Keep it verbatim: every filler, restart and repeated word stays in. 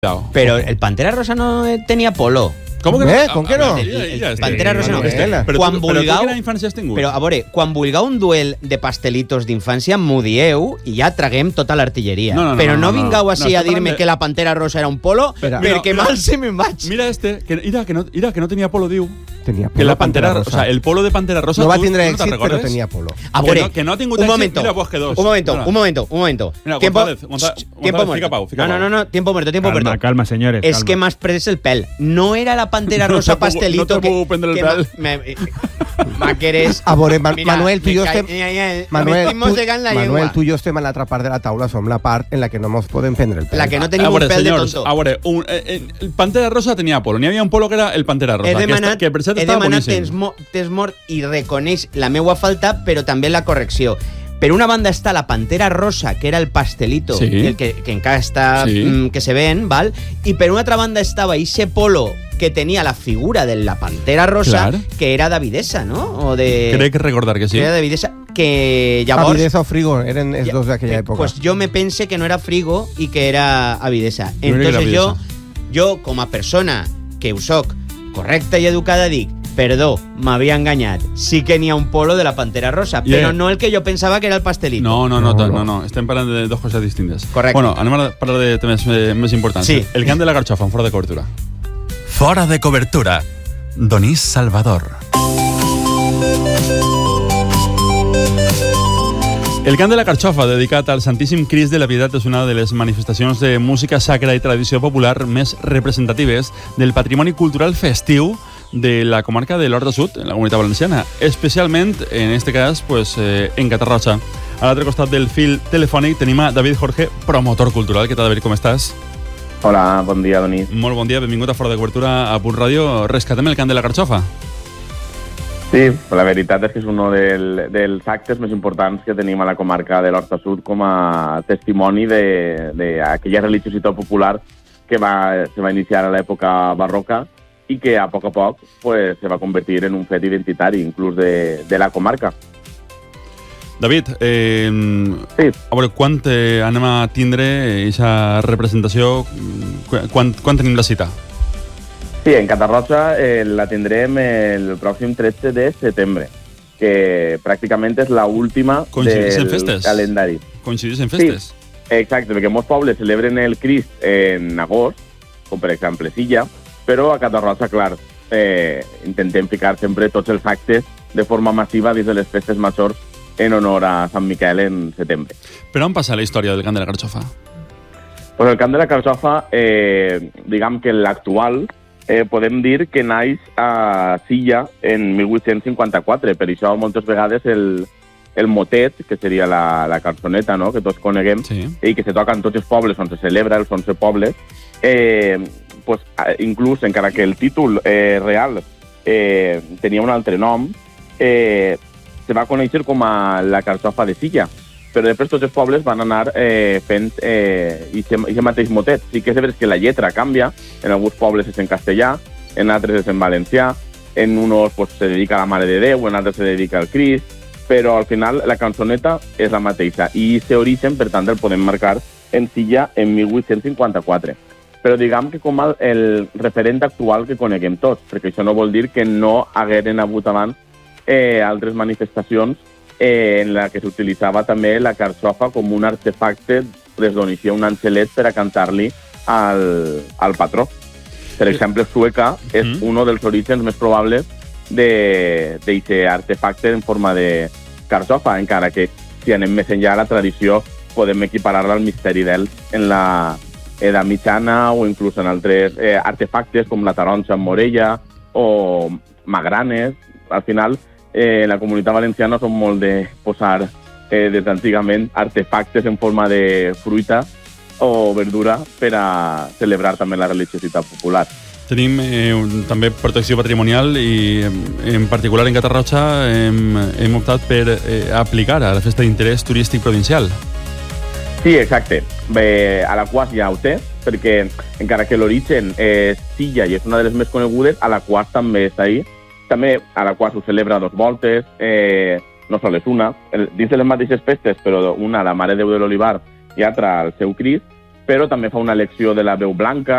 Pero el Pantera Rosa no tenía polo. Com que no? Eh, com que no? El, el, el Pantera Rosa no. Però Quan tu, vulgueu, però tu quina infància has tingut? però a veure, quan vulgueu un duel de pastelitos d'infància, m'ho dieu i ja traguem tota l'artilleria. No, no, no, però no, no, no, vingueu no, així no, a dir-me de... que la Pantera Rosa era un polo, Espera, perquè mira, mal se me'n vaig. Mira este, que, mira, que no, mira, que no tenia polo, diu. Tenia polo, Que la Pantera, Rosa. o sea, el polo de Pantera Rosa... No va tu, tindre tu no èxit, però tenia polo. A veure, que, no, que no ha tingut un èxit, momento, mira, Bosque dos. un momento, Mira. un momento, un momento. Mira, tiempo, González, González, tiempo González, muerto. fica pau, fica no, no, pau. no, no, tiempo muerto, tiempo Calma, muerto. calma, señores, Es calma. que m'has pres el pèl. No era la Pantera No Rosa te puedo- pastelito no te puedo prendre el que pèl. me, me, ma que eres... A veure, Man- Mira, Manuel, tu i jo me estem... ca- ya, ya, Manuel, me estic mossegant la Manuel, llengua. tu i jo estem a l'altra part de la taula, som la part en la que no ens podem prendre el pèl. La que no A tenim un veure, pèl de senyors, tonto. a veure, un, eh, eh, el Pantera Rosa tenia polo. N'hi havia un polo que era el Pantera Rosa, He que, demanat, esta, que per cert he estava demanat boníssim. tens, mo, tens mort i reconeix la meua falta, però també la correcció. Per una banda està la Pantera Rosa, que era el pastelito, Sí. el que, que encara està, Sí. mm, que se ven, ¿val? I per una altra banda estava ese polo que tenia la figura de la Pantera Rosa, Clar. que era davidesa, ¿no? O de... Crec recordar que sí. Que era davidesa, que llavors... Avidesa o Frigo, eren els dos d'aquella època. Pues jo me pense que no era Frigo i que era Avidesa. Jo crec que era Entonces jo, Avidesa. jo, com a persona que ho soc, correcta i educada, dic, perdó, m'havia enganyat. Sí que n'hi ha un polo de la Pantera Rosa, Yeah. però no el que jo pensava que era el pastelito. No, no, no, No, no, no. no, estem parlant de dos coses distintes. Correcte. Bueno, anem a parlar de temes eh, més importants. Sí. El cant de la garxofa, en fora de cobertura. Fora de cobertura. Donís Salvador. El cant de la carxofa, dedicat al Santíssim Crist de la Pietat, és una de les manifestacions de música sacra i tradició popular més representatives del patrimoni cultural festiu de la comarca de l'Horta Sud, en la Comunitat Valenciana, especialment, en este cas, pues, eh, en Catarroja. A l'altre costat del fil telefònic tenim a David Jorge, promotor cultural. Què tal, David, com estàs? Hola, bon dia, Doni. Molt bon dia, benvingut a Fora de Cobertura a Punt Ràdio. Rescatem el cant de la carxofa. Sí, la veritat és que és un del, dels actes més importants que tenim a la comarca de l'Horta Sud com a testimoni d'aquella religiositat popular que va, se va iniciar a l'època barroca i que a poc a poc pues, se va convertir en un fet identitari, inclús de, de la comarca. David, eh, Sí. a veure, quan eh, anem a tindre aquesta representació? Quan, quan, quan tenim la cita? Sí, en Catarroja eh, la tindrem el pròxim tretze de setembre, que pràcticament és l'última Coincideix en del festes? calendari. Coincideix en festes? Exacte, perquè molts pobles celebren el Crist en agost, com per exemple Silla, però a Catarroja, clar, eh, intentem ficar sempre tots els actes de forma massiva dins de les festes majors en honor a Sant Miquel en setembre. Per on passa la història del cant de la carxofa? Pues el cant de la carxofa, eh, diguem que l'actual, eh, podem dir que naix a Silla en mil vuit-cents cinquanta-quatre. Per això moltes vegades el, el motet, que seria la, la cançoneta, no?, que tots coneguem, Sí. i que se toca en tots els pobles on se celebra, els onze pobles, eh, pues, inclús, encara que el títol eh, real eh, tenia un altre nom, eh, se va conèixer com a la carxofa de Silla, però després tots els pobles van anar eh, fent eh, aquest mateix motet. Sí que és veritat que la lletra canvia, en alguns pobles és en castellà, en altres és en valencià, en uns pues, se dedica a la Mare de Déu, en altres se dedica al Crist, però al final la cançoneta és la mateixa i aquest origen, per tant, el podem marcar en Silla en mil vuit-cents cinquanta-quatre. Però diguem que com el, el referent actual que coneguem tots, perquè això no vol dir que no hagueren hagut abans eh, altres manifestacions eh, en la que s'utilitzava també la carxofa com un artefacte des d'on eixia un angelet per a cantar-li al, al patró. Per exemple, Sueca és Mm. un dels orígens més probables d'aquest artefacte en forma de carxofa, encara que si anem més enllà la tradició podem equiparar-la al misteri d'ell en la edat mitjana o inclús en altres eh, artefactes com la taronja en Morella o magranes. Al final, eh, en la Comunitat Valenciana som molt de posar eh, des d'antigament artefactes en forma de fruita o verdura per a celebrar també la religiositat popular. Tenim eh, un, també protecció patrimonial i en particular en Catarroja hem, hem optat per eh, aplicar a la festa d'interès turístic provincial. Sí, exacte. Bé, a la Quas ja ho té, perquè encara que l'origen és Silla i és una de les més conegudes, a la Quas també està ahí. També a la Quas ho celebra dos voltes, eh, no sols una, dins de les mateixes festes, però una a la Mare de Déu de l'Olivar i altra al seu Crist, però també fa una lecció de la veu blanca,